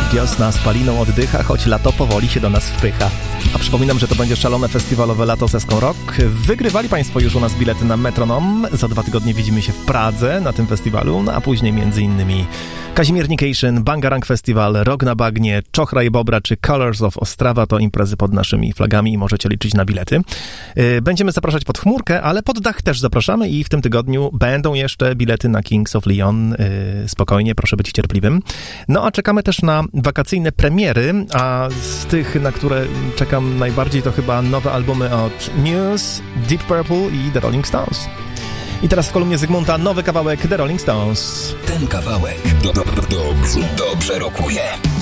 Wiosna z paliną oddycha, choć lato powoli się do nas wpycha. A przypominam, że to będzie szalone festiwalowe lato Seską Rock. Wygrywali Państwo już u nas bilety na Metronom. Za 2 tygodnie widzimy się w Pradze na tym festiwalu, a później m.in. Kazimiernication, Bangarang Festival, Rok na Bagnie, Czochra i Bobra czy Colors of Ostrawa to imprezy pod naszymi flagami i możecie liczyć na bilety. Będziemy zapraszać pod chmurkę, ale pod dach też zapraszamy i w tym tygodniu będą jeszcze bilety na Kings of Leon. Spokojnie, proszę być cierpliwym. No a czekamy też na wakacyjne premiery, a z tych, na które czekam najbardziej, to chyba nowe albumy od Muse, Deep Purple i The Rolling Stones. I teraz w kolumnie Zygmunta nowy kawałek The Rolling Stones. Ten kawałek dobrze rokuje.